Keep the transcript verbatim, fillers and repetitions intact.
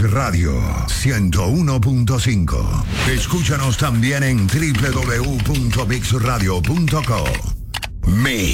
Radio ciento uno punto cinco. Escúchanos también en doble u doble u doble u punto mix radio punto co. Mix.